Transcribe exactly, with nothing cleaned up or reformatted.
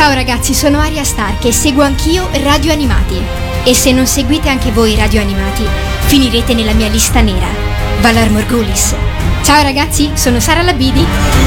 Ciao ragazzi, sono Aria Stark e seguo anch'io Radio Animati. E se non seguite anche voi Radio Animati, finirete nella mia lista nera. Valar Morghulis. Ciao ragazzi, sono Sara Labidi.